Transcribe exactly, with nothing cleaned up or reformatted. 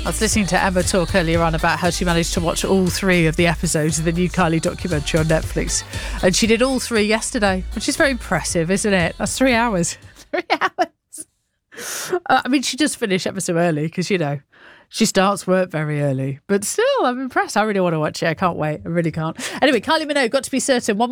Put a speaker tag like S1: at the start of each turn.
S1: I was listening to Emma talk earlier on about how she managed to watch all three of the episodes of the new Kylie documentary on Netflix. And she did all three yesterday, which is very impressive, isn't it? That's three hours. Three hours. Uh, I mean, she just finished episode early because, you know, she starts work very early. But still, I'm impressed. I really want to watch it. I can't wait. I really can't. Anyway, Kylie Minogue, Got to Be Certain. One